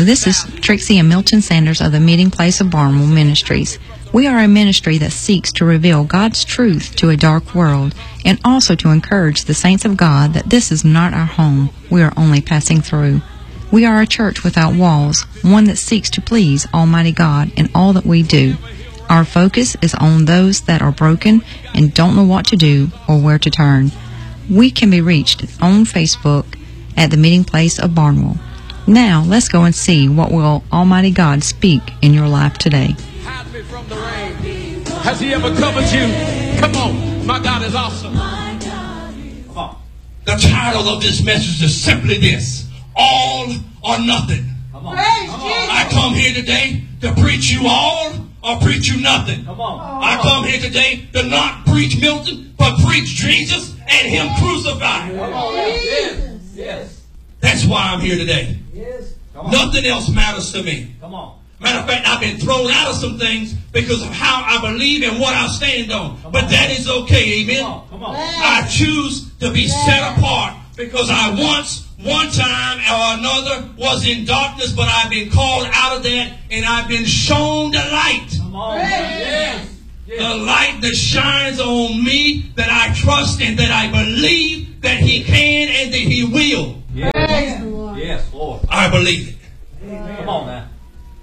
this is Trixie and Milton Sanders of the Meeting Place of Barnwell Ministries. We are a ministry that seeks to reveal God's truth to a dark world and also to encourage the saints of God that this is not our home. We are only passing through. We are a church without walls, one that seeks to please Almighty God in all that we do. Our focus is on those that are broken and don't know what to do or where to turn. We can be reached on Facebook at the Meeting Place of Barnwell. Now, let's go and see what will Almighty God speak in your life today. Hide me from the rain. Has He ever covered you? Come on, my God is awesome. Come on. The title of this message is simply this: all or nothing. Come on. I come here today to preach you all or preach you nothing. Come on. I come here today to not preach Milton, but preach Jesus and Him crucified. Come on. Yes. Yes. That's why I'm here today. Yes. Come on. Nothing else matters to me. Come on. Matter of fact, I've been thrown out of some things because of how I believe and what I stand on. But that is okay, amen? Come on. I choose to be set apart because I once, one time or another, was in darkness, but I've been called out of that and I've been shown the light. Come on. Yes. The light that shines on me, that I trust and that I believe that He can and that He will. Yes, Lord. Yes, Lord. I believe it. Amen. Come on now.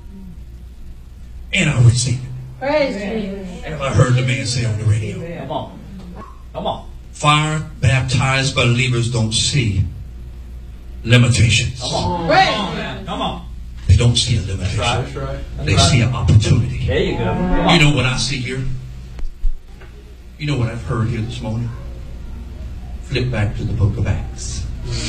And I receive it. Praise Jesus. And I heard the man say on the radio. Come on. Come on. Fire baptized believers don't see limitations. Come on. Praise Come on, man. Come on. They don't see a limitation. That's right. They see an opportunity. There you go. You know what I see here? You know what I've heard here this morning? Flip back to the book of Acts.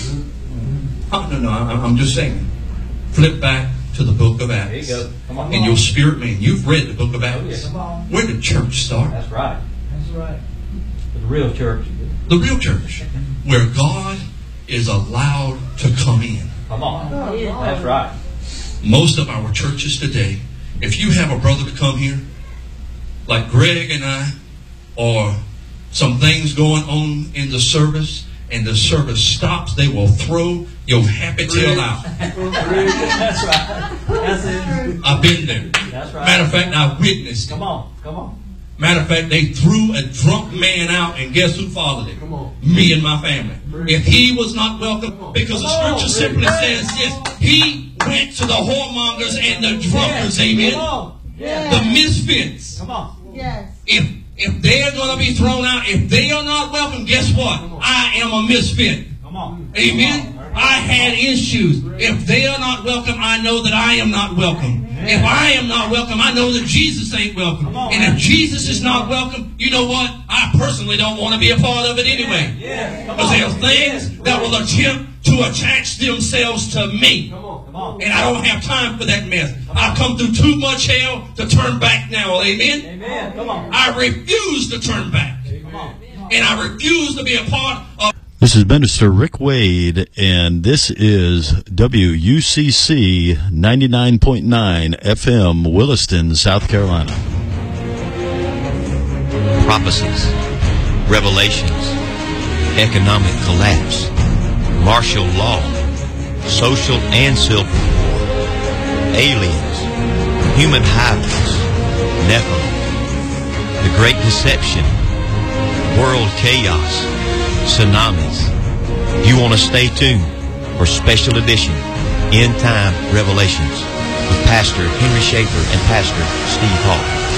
Oh, no, I'm just saying. Flip back to the book of Acts. There you go. Come on. In your spirit, man, you've read the book of Oh, Acts. yeah. Come on. Where did church start? That's right. That's right. The real church. The real church. Where God is allowed to come in. Come on. That's right. Most of our churches today, if you have a brother to come here, like Greg and I, or some things going on in the service, and the service stops, they will throw your happy tail out. That's right. That's it. I've been there. That's right. Matter of fact, I witnessed it. Come on. Come on. Matter of fact, they threw a drunk man out, and guess who followed him? Come on. Me and my family. If he was not welcome, because the scripture simply says this: He went to the whoremongers and the drunkards, amen? Come on. The misfits. Come on. Yes. If they're going to be thrown out, if they are not welcome, guess what? I am a misfit. Come on. Amen? I had issues. If they are not welcome, I know that I am not welcome. If I am not welcome, I know that Jesus ain't welcome. And if Jesus is not welcome, you know what? I personally don't want to be a part of it anyway. Because there are things that will attempt to attach themselves to me. And I don't have time for that mess. I've come through too much hell to turn back now. Amen? Amen. Come on. I refuse to turn back. Come on. And I refuse to be a part of... This is Minister Rick Wade, and this is WUCC 99.9 FM, Williston, South Carolina. Prophecies, revelations, economic collapse, martial law, social and civil war, aliens, human hybrids, Nephilim, the Great Deception, world chaos, tsunamis. You want to stay tuned for special edition End Time Revelations with Pastor Henry Schaefer and Pastor Steve Hall.